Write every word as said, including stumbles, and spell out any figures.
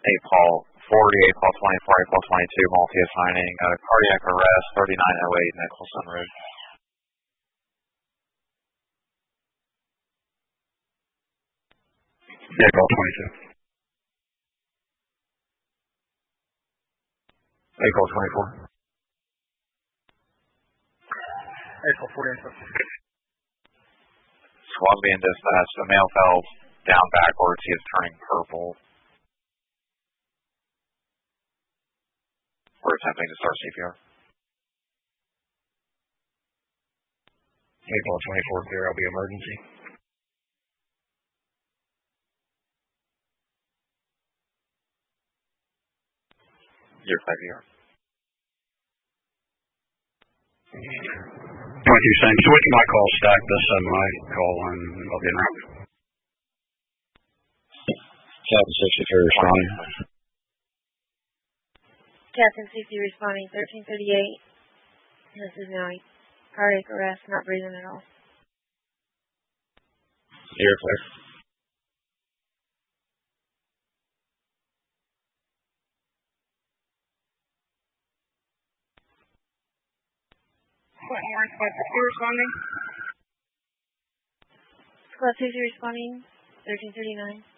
eight Paul forty, eight Paul twenty-four, eight Paul twenty-two, multi-assigning uh, cardiac arrest, thirty-nine oh eight, Nicholson Road. eight Paul twenty-two. eight Paul twenty-four. eight Paul forty-eight. Squad being dispatched. The male fell down backwards. He is turning purple. We're attempting to start C P R. eight Paul twenty-four, clear. I'll be emergency. You're five E R. twenty-two, same. Switch my call stack. This is my call, and I'll be in route. Captain sixty-three responding. Captain sixty responding, thirteen thirty-eight. This is now cardiac arrest, not breathing at all. You're clear. Squad sixty responding. Squad sixty responding, thirteen thirty-nine.